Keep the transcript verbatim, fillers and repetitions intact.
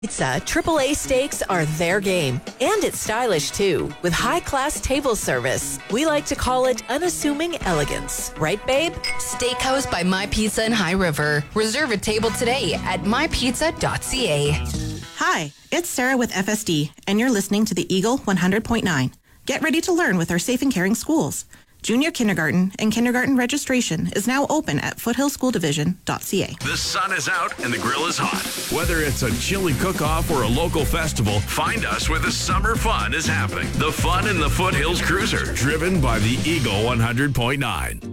Pizza, triple A steaks are their game. And it's stylish, too, with high-class table service. We like to call it unassuming elegance. Right, babe? Steakhouse by My Pizza in High River. Reserve a table today at my pizza dot c a. Hi, it's Sarah with F S D, and you're listening to the Eagle one hundred point nine. Get ready to learn with our safe and caring schools. Junior kindergarten and kindergarten registration is now open at foothills school division dot c a. The sun is out and the grill is hot. Whether it's a chili cook-off or a local festival, find us where the summer fun is happening. The fun in the Foothills Cruiser, driven by the Eagle one hundred point nine.